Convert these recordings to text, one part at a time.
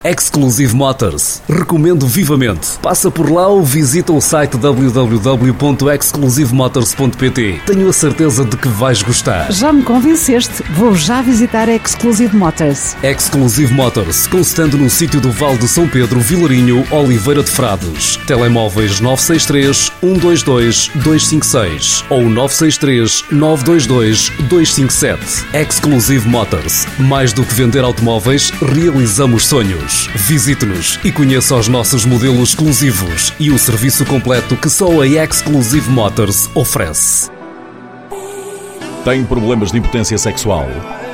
Exclusive Motors. Recomendo vivamente. Passa por lá ou visita o site www.exclusivemotors.pt. Tenho a certeza de que vais gostar. Já me convenceste. Vou já visitar a Exclusive Motors. Exclusive Motors, constando no sítio do Vale de São Pedro, Vilarinho, Oliveira de Frades. Telemóveis 963 122 256 ou 963 922 257. Exclusive Motors. Mais do que vender automóveis, realizamos sonhos. Visite-nos e conheça os nossos modelos exclusivos e o serviço completo que só a Exclusive Motors oferece. Tem problemas de impotência sexual?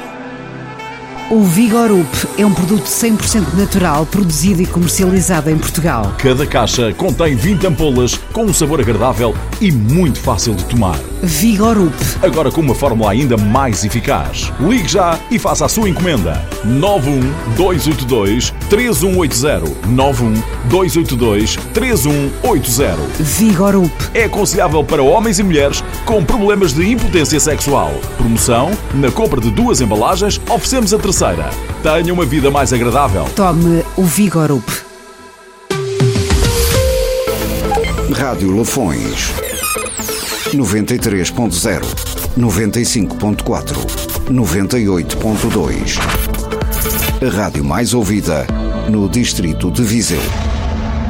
O Vigorup é um produto 100% natural, produzido e comercializado em Portugal. Cada caixa contém 20 ampolas com um sabor agradável e muito fácil de tomar. Vigorup. Agora com uma fórmula ainda mais eficaz. Ligue já e faça a sua encomenda. 91282-3180. 91282-3180. Vigorup. É aconselhável para homens e mulheres com problemas de impotência sexual. Promoção: na compra de 2 embalagens, oferecemos a terceira. Tenha uma vida mais agradável. Tome o Vigorup. Rádio Lafões 93.0, 95.4, 98.2. A rádio mais ouvida no distrito de Viseu.